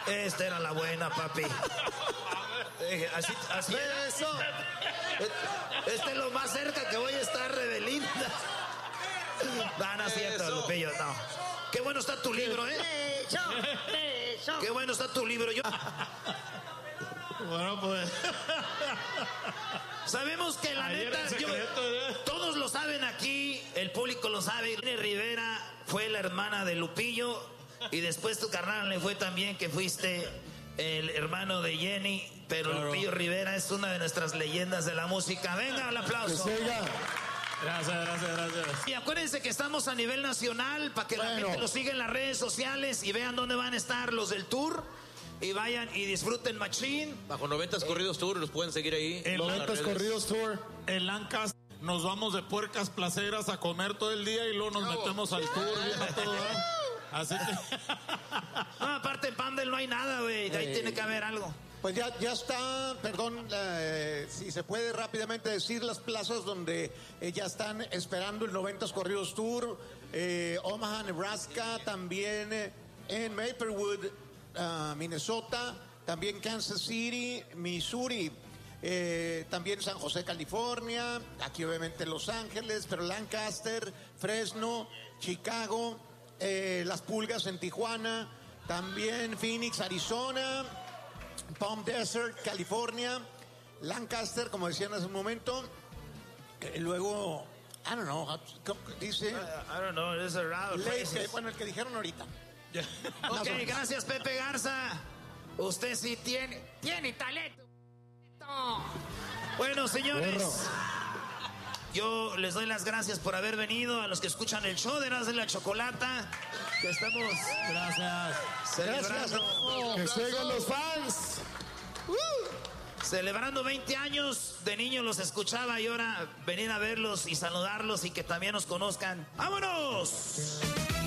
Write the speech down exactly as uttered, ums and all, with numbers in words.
Esta era la buena, papi. Eh, así, así era eso. Este es lo más cerca que voy a estar de Belinda. No, no es cierto, Lupillo, no. Qué bueno está tu libro, ¿eh? Qué bueno está tu libro. Yo... Bueno, pues... Sabemos que la Ayer neta, yo, todos lo saben aquí, el público lo sabe. Jenny Rivera fue la hermana de Lupillo y después tu carnal le fue también que fuiste el hermano de Jenny, pero claro. Lupillo Rivera es una de nuestras leyendas de la música. Venga, el aplauso. Gracias, gracias, gracias. Y acuérdense que estamos a nivel nacional para que bueno. la gente lo siga en las redes sociales y vean dónde van a estar los del tour. Y vayan y disfruten machín. Bajo noventas eh. Corridos Tour, los pueden seguir ahí. En noventas Corridos Tour. En Lancaster nos vamos de puercas placeras a comer todo el día y luego nos Bravo. metemos al tour viendo todo, ¿eh? Así que... No, aparte en Pandel no hay nada, güey. Ahí eh. tiene que haber algo. Pues ya, ya está, perdón, eh, si se puede rápidamente decir las plazas donde eh, ya están esperando el noventas Corridos Tour. Eh, Omaha, Nebraska, también eh, en Maplewood, Uh, Minnesota, también Kansas City, Missouri, eh, también San José, California, aquí obviamente Los Ángeles, pero Lancaster, Fresno, Chicago, eh, Las Pulgas en Tijuana, también Phoenix, Arizona, Palm Desert, California, Lancaster, como decían hace un momento, eh, luego, I don't know, dice... I, I don't know, it's a route. Lake, bueno, el que dijeron ahorita. Ok, gracias Pepe Garza. Usted sí tiene tiene talento. Bueno, señores, Burro. yo les doy las gracias por haber venido. A los que escuchan el show de Eras de la Chocolata, que estamos gracias celebrando. Gracias. Que sigan los fans. Uh, celebrando veinte años. De niño los escuchaba y ahora venir a verlos y saludarlos y que también nos conozcan. ¡Vámonos!